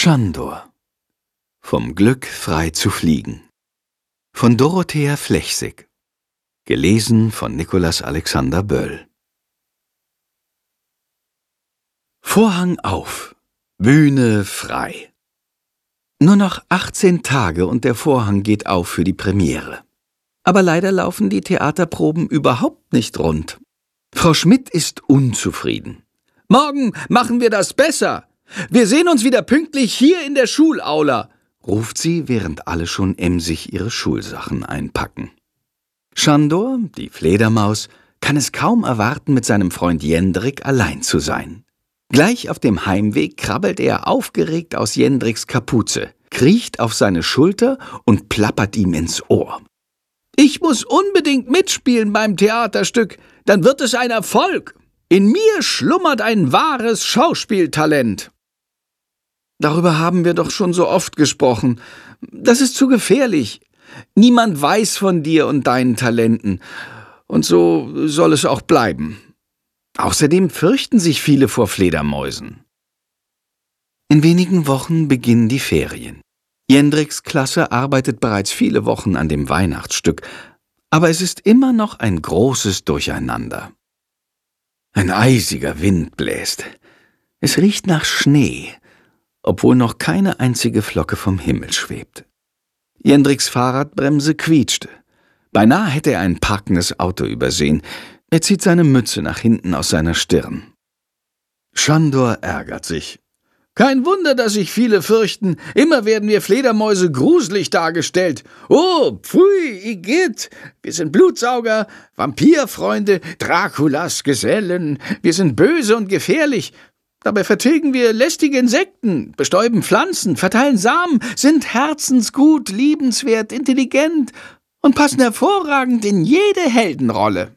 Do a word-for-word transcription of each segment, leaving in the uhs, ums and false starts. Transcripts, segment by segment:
Schandor. Vom Glück frei zu fliegen. Von Dorothea Flechsig. Gelesen von Nikolaus Alexander Böll. Vorhang auf. Bühne frei. Nur noch achtzehn Tage und der Vorhang geht auf für die Premiere. Aber leider laufen die Theaterproben überhaupt nicht rund. Frau Schmidt ist unzufrieden. »Morgen machen wir das besser. Wir sehen uns wieder pünktlich hier in der Schulaula«, ruft sie, während alle schon emsig ihre Schulsachen einpacken. Schandor, die Fledermaus, kann es kaum erwarten, mit seinem Freund Jendrik allein zu sein. Gleich auf dem Heimweg krabbelt er aufgeregt aus Jendriks Kapuze, kriecht auf seine Schulter und plappert ihm ins Ohr. »Ich muss unbedingt mitspielen beim Theaterstück, dann wird es ein Erfolg. In mir schlummert ein wahres Schauspieltalent.« »Darüber haben wir doch schon so oft gesprochen. Das ist zu gefährlich. Niemand weiß von dir und deinen Talenten. Und so soll es auch bleiben. Außerdem fürchten sich viele vor Fledermäusen.« In wenigen Wochen beginnen die Ferien. Jendriks Klasse arbeitet bereits viele Wochen an dem Weihnachtsstück, aber es ist immer noch ein großes Durcheinander. Ein eisiger Wind bläst. Es riecht nach Schnee, obwohl noch keine einzige Flocke vom Himmel schwebt. Jendriks Fahrradbremse quietscht. Beinahe hätte er ein parkendes Auto übersehen. Er zieht seine Mütze nach hinten aus seiner Stirn. Schandor ärgert sich. »Kein Wunder, dass sich viele fürchten. Immer werden wir Fledermäuse gruselig dargestellt. Oh, pfui, Igitt, wir sind Blutsauger, Vampirfreunde, Draculas Gesellen. Wir sind böse und gefährlich. Dabei vertilgen wir lästige Insekten, bestäuben Pflanzen, verteilen Samen, sind herzensgut, liebenswert, intelligent und passen hervorragend in jede Heldenrolle.«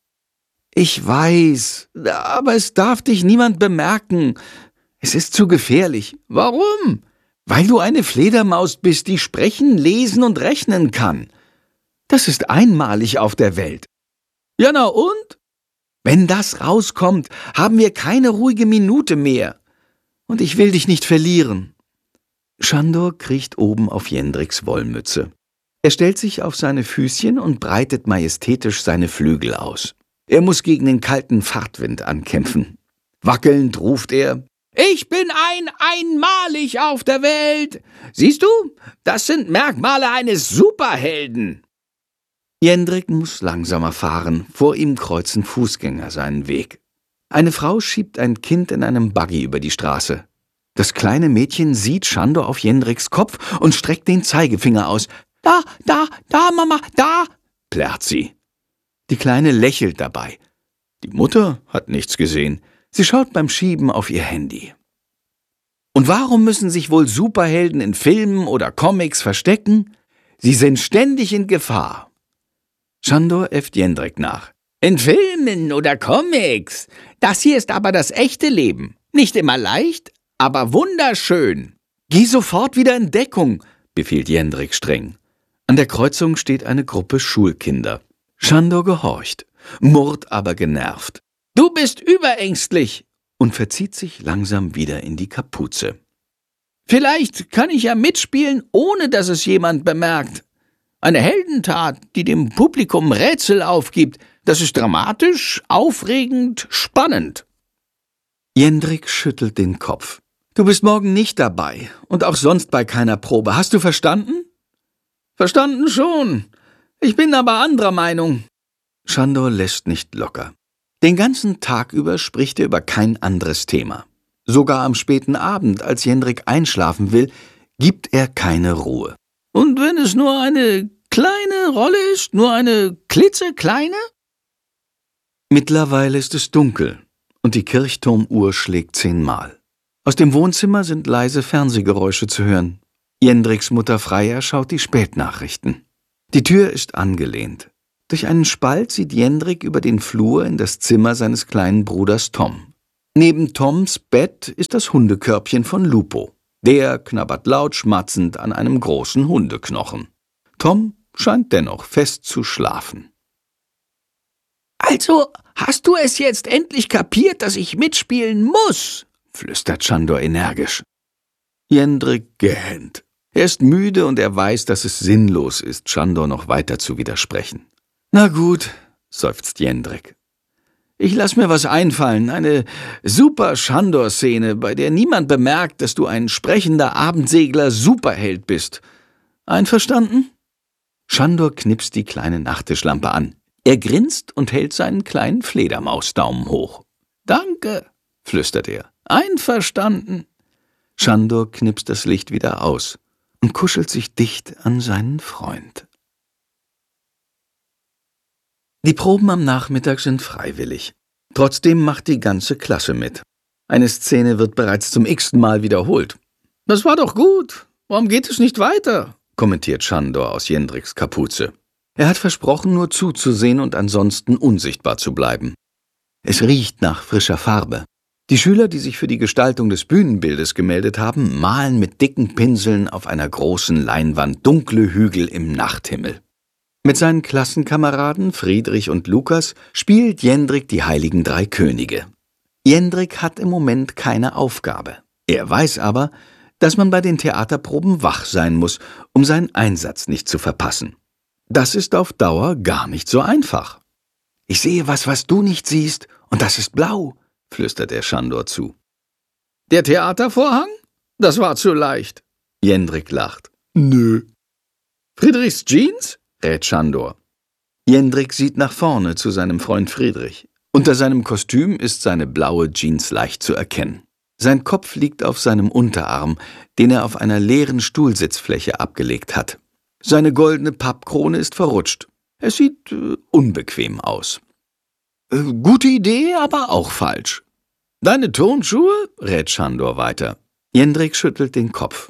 »Ich weiß, aber es darf dich niemand bemerken. Es ist zu gefährlich.« »Warum?« »Weil du eine Fledermaus bist, die sprechen, lesen und rechnen kann. Das ist einmalig auf der Welt.« »Ja, na und? Wenn das rauskommt, haben wir keine ruhige Minute mehr. Und ich will dich nicht verlieren.« Schandor kriecht oben auf Jendriks Wollmütze. Er stellt sich auf seine Füßchen und breitet majestätisch seine Flügel aus. Er muss gegen den kalten Fahrtwind ankämpfen. Wackelnd ruft er: »Ich bin ein einmalig auf der Welt. Siehst du, das sind Merkmale eines Superhelden.« Jendrik muss langsamer fahren, vor ihm kreuzen Fußgänger seinen Weg. Eine Frau schiebt ein Kind in einem Buggy über die Straße. Das kleine Mädchen sieht Schandor auf Jendriks Kopf und streckt den Zeigefinger aus. »Da, da, da, Mama, da«, plärrt sie. Die Kleine lächelt dabei. Die Mutter hat nichts gesehen. Sie schaut beim Schieben auf ihr Handy. Und warum müssen sich wohl Superhelden in Filmen oder Comics verstecken? Sie sind ständig in Gefahr. Schandor äfft Jendrik nach. »In Filmen oder Comics? Das hier ist aber das echte Leben. Nicht immer leicht, aber wunderschön.« »Geh sofort wieder in Deckung«, befiehlt Jendrik streng. An der Kreuzung steht eine Gruppe Schulkinder. Schandor gehorcht, murrt aber genervt. »Du bist überängstlich«, und verzieht sich langsam wieder in die Kapuze. »Vielleicht kann ich ja mitspielen, ohne dass es jemand bemerkt. Eine Heldentat, die dem Publikum Rätsel aufgibt, das ist dramatisch, aufregend, spannend.« Jendrik schüttelt den Kopf. »Du bist morgen nicht dabei und auch sonst bei keiner Probe. Hast du verstanden?« »Verstanden schon. Ich bin aber anderer Meinung.« Schandor lässt nicht locker. Den ganzen Tag über spricht er über kein anderes Thema. Sogar am späten Abend, als Jendrik einschlafen will, gibt er keine Ruhe. »Und wenn es nur eine kleine Rolle ist, nur eine klitzekleine?« Mittlerweile ist es dunkel und die Kirchturmuhr schlägt zehnmal. Aus dem Wohnzimmer sind leise Fernsehgeräusche zu hören. Jendriks Mutter Freya schaut die Spätnachrichten. Die Tür ist angelehnt. Durch einen Spalt sieht Jendrik über den Flur in das Zimmer seines kleinen Bruders Tom. Neben Toms Bett ist das Hundekörbchen von Lupo. Der knabbert laut schmatzend an einem großen Hundeknochen. Tom scheint dennoch fest zu schlafen. »Also hast du es jetzt endlich kapiert, dass ich mitspielen muss?« flüstert Schandor energisch. Jendrik gähnt. Er ist müde und er weiß, dass es sinnlos ist, Sándor noch weiter zu widersprechen. »Na gut«, seufzt Jendrik. »Ich lass mir was einfallen, eine super Sándor-Szene, bei der niemand bemerkt, dass du ein sprechender Abendsegler-Superheld bist. Einverstanden?« Sándor knipst die kleine Nachttischlampe an. Er grinst und hält seinen kleinen Fledermausdaumen hoch. »Danke«, flüstert er. »Einverstanden.« Sándor knipst das Licht wieder aus und kuschelt sich dicht an seinen Freund. Die Proben am Nachmittag sind freiwillig. Trotzdem macht die ganze Klasse mit. Eine Szene wird bereits zum x-ten Mal wiederholt. »Das war doch gut. Warum geht es nicht weiter?« kommentiert Sándor aus Jendriks Kapuze. Er hat versprochen, nur zuzusehen und ansonsten unsichtbar zu bleiben. Es riecht nach frischer Farbe. Die Schüler, die sich für die Gestaltung des Bühnenbildes gemeldet haben, malen mit dicken Pinseln auf einer großen Leinwand dunkle Hügel im Nachthimmel. Mit seinen Klassenkameraden Friedrich und Lukas spielt Jendrik die Heiligen Drei Könige. Jendrik hat im Moment keine Aufgabe. Er weiß aber, dass man bei den Theaterproben wach sein muss, um seinen Einsatz nicht zu verpassen. Das ist auf Dauer gar nicht so einfach. »Ich sehe was, was du nicht siehst, und das ist blau«, flüstert er Sándor zu. »Der Theatervorhang? Das war zu leicht.« Jendrik lacht. »Nö.« »Friedrichs Jeans?« rät Sándor. Jendrik sieht nach vorne zu seinem Freund Friedrich. Unter seinem Kostüm ist seine blaue Jeans leicht zu erkennen. Sein Kopf liegt auf seinem Unterarm, den er auf einer leeren Stuhlsitzfläche abgelegt hat. Seine goldene Pappkrone ist verrutscht. Es sieht äh, unbequem aus. Äh, gute Idee, aber auch falsch. »Deine Turnschuhe?« rät Sándor weiter. Jendrik schüttelt den Kopf.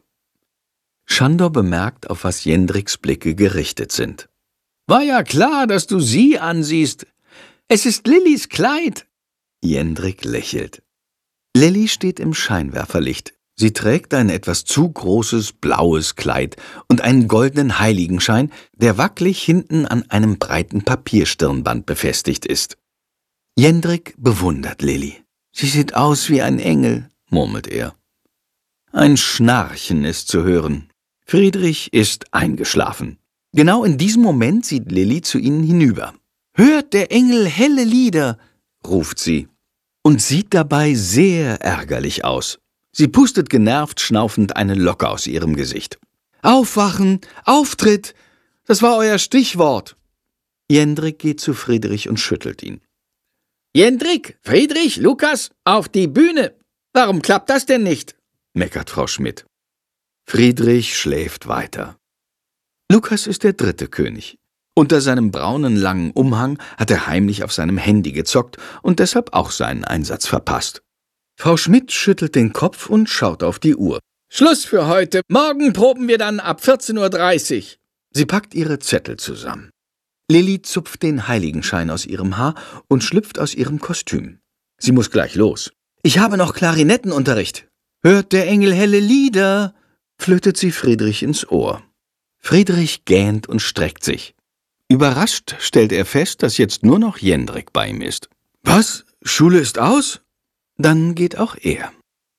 Sándor bemerkt, auf was Jendriks Blicke gerichtet sind. »War ja klar, dass du sie ansiehst. Es ist Lillys Kleid.« Jendrik lächelt. Lilly steht im Scheinwerferlicht. Sie trägt ein etwas zu großes blaues Kleid und einen goldenen Heiligenschein, der wackelig hinten an einem breiten Papierstirnband befestigt ist. Jendrik bewundert Lilly. »Sie sieht aus wie ein Engel«, murmelt er. Ein Schnarchen ist zu hören. Friedrich ist eingeschlafen. Genau in diesem Moment sieht Lilly zu ihnen hinüber. »Hört der Engel helle Lieder«, ruft sie, und sieht dabei sehr ärgerlich aus. Sie pustet genervt schnaufend eine Locke aus ihrem Gesicht. »Aufwachen! Auftritt! Das war euer Stichwort!« Jendrik geht zu Friedrich und schüttelt ihn. »Jendrik, Friedrich, Lukas, auf die Bühne! Warum klappt das denn nicht?« meckert Frau Schmidt. Friedrich schläft weiter. Lukas ist der dritte König. Unter seinem braunen langen Umhang hat er heimlich auf seinem Handy gezockt und deshalb auch seinen Einsatz verpasst. Frau Schmidt schüttelt den Kopf und schaut auf die Uhr. »Schluss für heute. Morgen proben wir dann ab vierzehn Uhr dreißig. Sie packt ihre Zettel zusammen. Lilly zupft den Heiligenschein aus ihrem Haar und schlüpft aus ihrem Kostüm. Sie muss gleich los. »Ich habe noch Klarinettenunterricht.« »Hört der Engel helle Lieder«, flötet sie Friedrich ins Ohr. Friedrich gähnt und streckt sich. Überrascht stellt er fest, dass jetzt nur noch Jendrik bei ihm ist. »Was? Schule ist aus?« Dann geht auch er.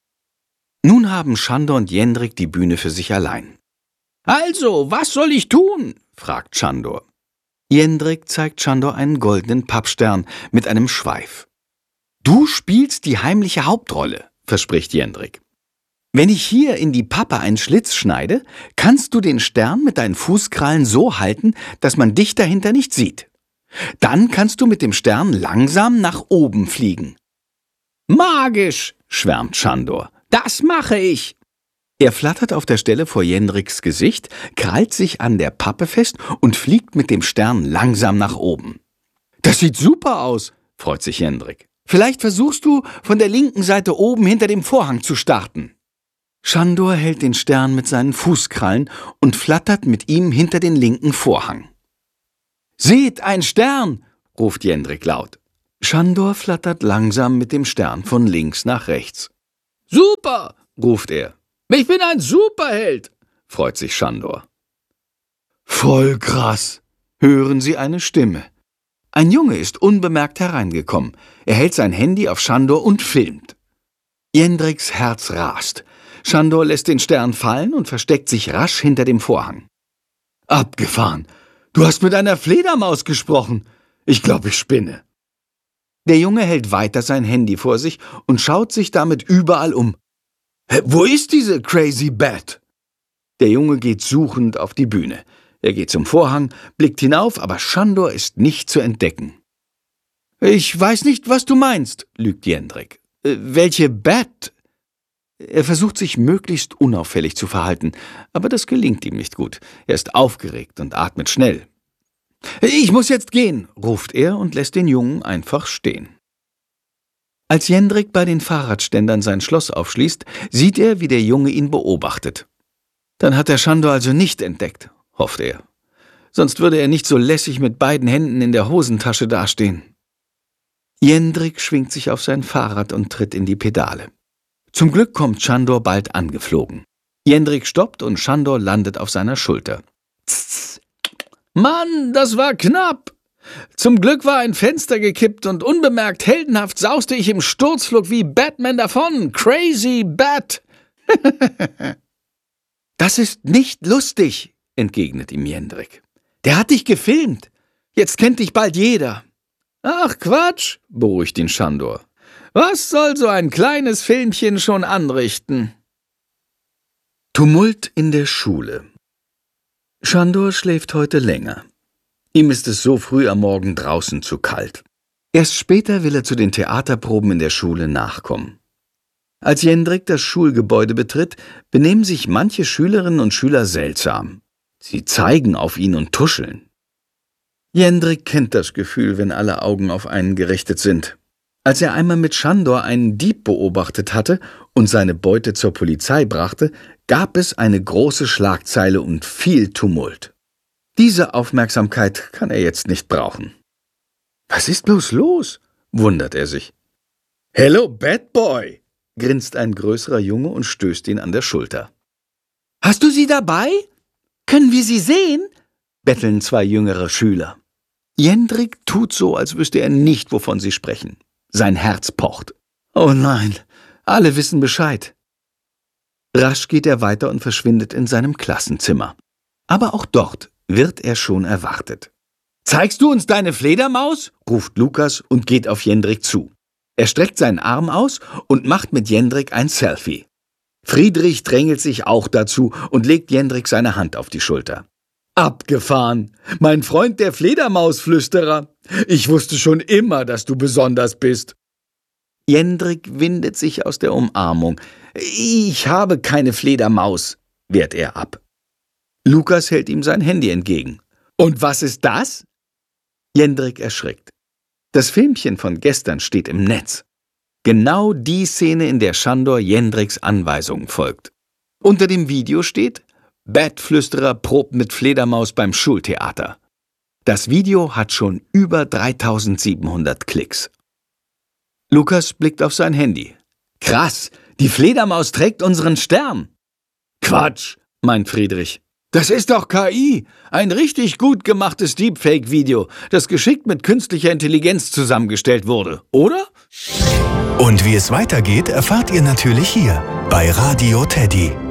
Nun haben Sándor und Jendrik die Bühne für sich allein. »Also, was soll ich tun?« fragt Sándor. Jendrik zeigt Sándor einen goldenen Pappstern mit einem Schweif. »Du spielst die heimliche Hauptrolle«, verspricht Jendrik. »Wenn ich hier in die Pappe einen Schlitz schneide, kannst du den Stern mit deinen Fußkrallen so halten, dass man dich dahinter nicht sieht. Dann kannst du mit dem Stern langsam nach oben fliegen.« »Magisch«, schwärmt Sándor. »Das mache ich.« Er flattert auf der Stelle vor Jendriks Gesicht, krallt sich an der Pappe fest und fliegt mit dem Stern langsam nach oben. »Das sieht super aus«, freut sich Jendrik. »Vielleicht versuchst du, von der linken Seite oben hinter dem Vorhang zu starten.« Sándor hält den Stern mit seinen Fußkrallen und flattert mit ihm hinter den linken Vorhang. »Seht, ein Stern«, ruft Jendrik laut. Sándor flattert langsam mit dem Stern von links nach rechts. »Super«, ruft er. »Ich bin ein Superheld«, freut sich Sándor. »Voll krass«, hören sie eine Stimme. Ein Junge ist unbemerkt hereingekommen. Er hält sein Handy auf Sándor und filmt. Jendriks Herz rast. Sándor lässt den Stern fallen und versteckt sich rasch hinter dem Vorhang. »Abgefahren! Du hast mit einer Fledermaus gesprochen! Ich glaube, ich spinne!« Der Junge hält weiter sein Handy vor sich und schaut sich damit überall um. Hä, wo ist diese Crazy Bat? Der Junge geht suchend auf die Bühne. Er geht zum Vorhang, blickt hinauf, aber Sándor ist nicht zu entdecken. »Ich weiß nicht, was du meinst«, lügt Jendrik. Äh, »Welche Bat?« Er versucht sich möglichst unauffällig zu verhalten, aber das gelingt ihm nicht gut. Er ist aufgeregt und atmet schnell. »Ich muss jetzt gehen«, ruft er und lässt den Jungen einfach stehen. Als Jendrik bei den Fahrradständern sein Schloss aufschließt, sieht er, wie der Junge ihn beobachtet. Dann hat der Sándor also nicht entdeckt, hofft er. Sonst würde er nicht so lässig mit beiden Händen in der Hosentasche dastehen. Jendrik schwingt sich auf sein Fahrrad und tritt in die Pedale. Zum Glück kommt Sándor bald angeflogen. Jendrik stoppt und Sándor landet auf seiner Schulter. Tss, Mann, das war knapp! Zum Glück war ein Fenster gekippt und unbemerkt heldenhaft sauste ich im Sturzflug wie Batman davon. Crazy Bat! »Das ist nicht lustig«, entgegnet ihm Jendrik. »Der hat dich gefilmt. Jetzt kennt dich bald jeder.« »Ach Quatsch«, beruhigt ihn Sándor. »Was soll so ein kleines Filmchen schon anrichten?« Tumult in der Schule. Sándor schläft heute länger. Ihm ist es so früh am Morgen draußen zu kalt. Erst später will er zu den Theaterproben in der Schule nachkommen. Als Jendrik das Schulgebäude betritt, benehmen sich manche Schülerinnen und Schüler seltsam. Sie zeigen auf ihn und tuscheln. Jendrik kennt das Gefühl, wenn alle Augen auf einen gerichtet sind. Als er einmal mit Sándor einen Dieb beobachtet hatte und seine Beute zur Polizei brachte, gab es eine große Schlagzeile und viel Tumult. Diese Aufmerksamkeit kann er jetzt nicht brauchen. »Was ist bloß los?« wundert er sich. »Hello, Bad Boy«, grinst ein größerer Junge und stößt ihn an der Schulter. »Hast du sie dabei? Können wir sie sehen?« betteln zwei jüngere Schüler. Jendrik tut so, als wüsste er nicht, wovon sie sprechen. Sein Herz pocht. Oh nein, alle wissen Bescheid. Rasch geht er weiter und verschwindet in seinem Klassenzimmer. Aber auch dort wird er schon erwartet. »Zeigst du uns deine Fledermaus?« ruft Lukas und geht auf Jendrik zu. Er streckt seinen Arm aus und macht mit Jendrik ein Selfie. Friedrich drängelt sich auch dazu und legt Jendrik seine Hand auf die Schulter. »Abgefahren! Mein Freund der Fledermausflüsterer! Ich wusste schon immer, dass du besonders bist!« Jendrik windet sich aus der Umarmung. »Ich habe keine Fledermaus«, wehrt er ab. Lukas hält ihm sein Handy entgegen. »Und was ist das?« Jendrik erschrickt. Das Filmchen von gestern steht im Netz. Genau die Szene, in der Sándor Jendriks Anweisungen folgt. Unter dem Video steht: Bat-Flüsterer probt mit Fledermaus beim Schultheater. Das Video hat schon über dreitausendsiebenhundert Klicks. Lukas blickt auf sein Handy. »Krass, die Fledermaus trägt unseren Stern!« »Quatsch«, meint Friedrich. »Das ist doch K I, ein richtig gut gemachtes Deepfake-Video, das geschickt mit künstlicher Intelligenz zusammengestellt wurde, oder?« Und wie es weitergeht, erfahrt ihr natürlich hier bei Radio Teddy.